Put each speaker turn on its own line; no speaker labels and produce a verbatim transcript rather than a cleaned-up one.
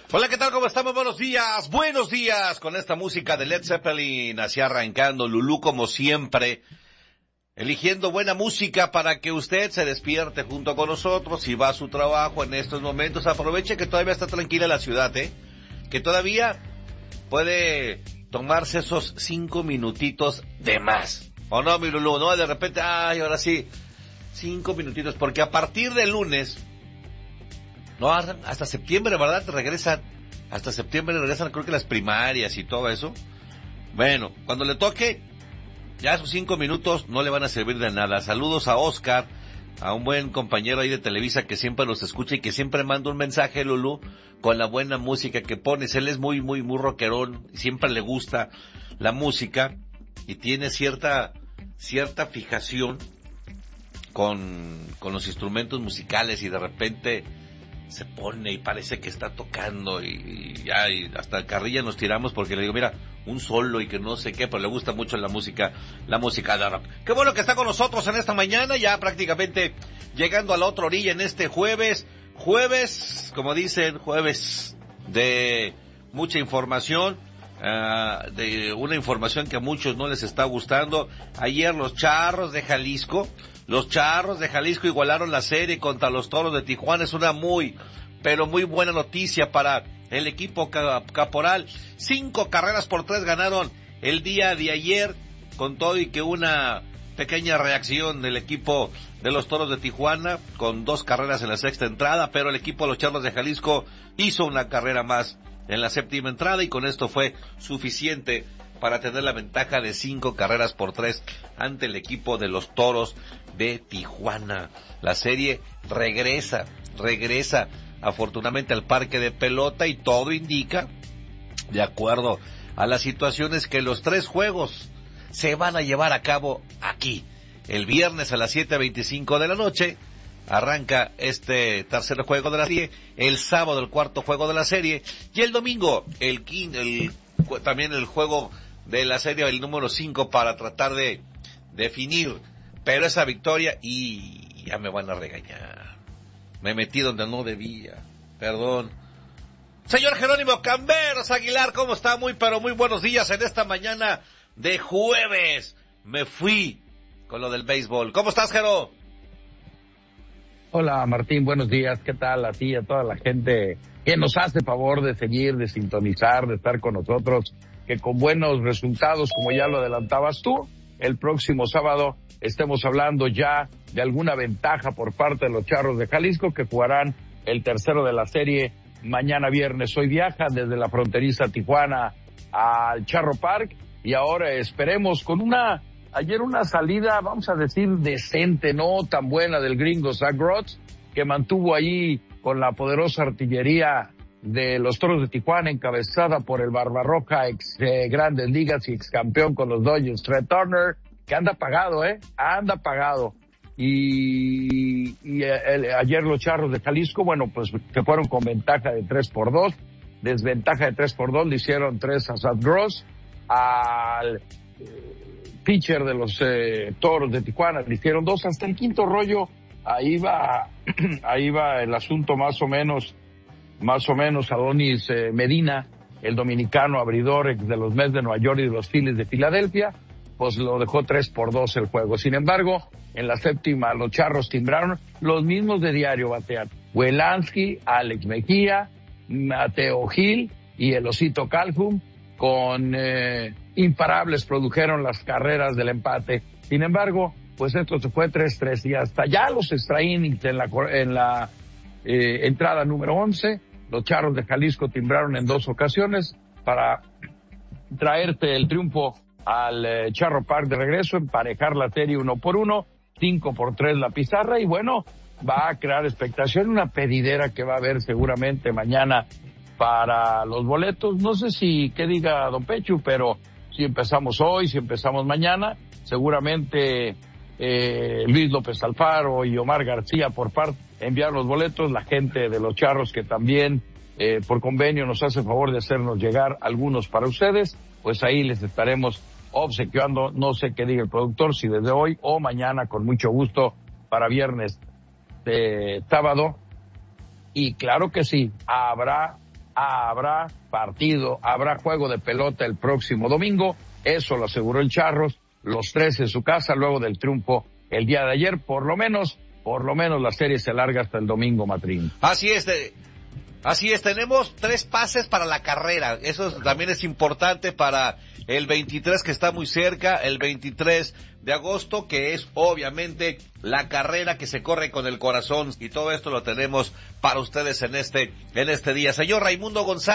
Hola, ¿qué tal? ¿Cómo estamos? Buenos días, buenos días, con esta música de Led Zeppelin, así arrancando, Lulú como siempre, eligiendo buena música para que usted se despierte junto con nosotros y va a su trabajo en estos momentos. Aproveche que todavía está tranquila la ciudad, ¿eh? Que todavía puede tomarse esos cinco minutitos de más. ¿O no, mi Lulú? No, de repente, ay, ahora sí, cinco minutitos, porque a partir del lunes... No, hasta septiembre, ¿verdad? Regresan, hasta septiembre regresan, creo que las primarias y todo eso. Bueno, cuando le toque, ya esos cinco minutos no le van a servir de nada. Saludos a Oscar, a un buen compañero ahí de Televisa que siempre los escucha y que siempre manda un mensaje, Lulú, con la buena música que pones. Él es muy, muy, muy rockerón, siempre le gusta la música y tiene cierta, cierta fijación con, con los instrumentos musicales y de repente... se pone y parece que está tocando y, y ya y hasta carrilla nos tiramos porque le digo, mira, un solo y que no sé qué, pero le gusta mucho la música, la música de rock. Qué bueno que está con nosotros en esta mañana, ya prácticamente llegando a la otra orilla en este jueves, jueves, como dicen, jueves de mucha información, uh, de una información que a muchos no les está gustando. Ayer los Charros de Jalisco, Los Charros de Jalisco igualaron la serie contra los Toros de Tijuana. Es una muy, pero muy buena noticia para el equipo caporal. Cinco carreras por tres ganaron el día de ayer, con todo y que una pequeña reacción del equipo de los Toros de Tijuana, con dos carreras en la sexta entrada, pero el equipo de los Charros de Jalisco hizo una carrera más en la séptima entrada y con esto fue suficiente para tener la ventaja de cinco carreras por tres ante el equipo de los Toros de Tijuana. La serie regresa, regresa afortunadamente al parque de pelota y todo indica, de acuerdo a las situaciones, que los tres juegos se van a llevar a cabo aquí. El viernes a las siete veinticinco de la noche arranca este tercer juego de la serie, el sábado el cuarto juego de la serie y el domingo el, quinto, el también el juego de la serie, el número cinco, para tratar de definir, pero esa victoria, y ya me van a regañar, me metí donde no debía, perdón. Señor Jerónimo Camberos Aguilar, ¿cómo está? Muy, pero muy buenos días en esta mañana de jueves. Me fui con lo del béisbol. ¿Cómo estás, Jero?
Hola, Martín, buenos días. ¿Qué tal a ti y a toda la gente que nos hace favor de seguir, de sintonizar, de estar con nosotros? Que con buenos resultados, como ya lo adelantabas tú, el próximo sábado estemos hablando ya de alguna ventaja por parte de los Charros de Jalisco, que jugarán el tercero de la serie mañana viernes. Hoy viajan desde la fronteriza Tijuana al Charro Park y ahora esperemos con una, ayer una salida, vamos a decir, decente, no tan buena del gringo Zach Rotz, que mantuvo ahí con la poderosa artillería de los Toros de Tijuana, encabezada por el Barbarroja, ex eh, Grandes Ligas y ex campeón con los Dodgers, Trey Turner, que anda pagado, ¿eh? Anda pagado. Y, y el, ayer los Charros de Jalisco, bueno, pues se fueron con ventaja de tres por dos, desventaja de tres por dos, le hicieron tres a Zach Gross, al eh, pitcher de los eh, Toros de Tijuana le hicieron dos, hasta el quinto rollo, ahí va, ahí va el asunto más o menos, más o menos. Adonis eh, Medina, el dominicano abridor de los Mets de Nueva York y de los Phillies de Filadelfia, pues lo dejó tres por dos el juego. Sin embargo, en la séptima los Charros timbraron, los mismos de diario batean. Welansky, Alex Mejía, Mateo Gil y el Osito Calhoun, con eh, imparables produjeron las carreras del empate. Sin embargo, pues esto se fue tres tres y hasta ya los extra innings en la, en la eh, entrada número once, los Charros de Jalisco timbraron en dos ocasiones para traerte el triunfo al eh, Charro Park de regreso, emparejar la serie uno por uno, cinco por tres la pizarra, y bueno, va a crear expectación, una pedidera que va a haber seguramente mañana para los boletos. No sé si qué diga don Pechu, pero si empezamos hoy, si empezamos mañana, seguramente eh, Luis López Alfaro y Omar García por parte enviar los boletos, la gente de los Charros que también eh, por convenio nos hace favor de hacernos llegar algunos para ustedes, pues ahí les estaremos obsequiando, no sé qué diga el productor, si desde hoy o mañana, con mucho gusto, para viernes de sábado. Y claro que sí, habrá habrá partido, habrá juego de pelota el próximo domingo. Eso lo aseguró el Charros, los tres en su casa luego del triunfo el día de ayer. Por lo menos, por lo menos la serie se larga hasta el domingo, Matrín.
Así es, de, así es, tenemos tres pases para la carrera. Eso también es importante para el veintitrés, que está muy cerca, el veintitrés de agosto, que es obviamente la carrera que se corre con el corazón, y todo esto lo tenemos para ustedes en este, en este día. Señor Raimundo González.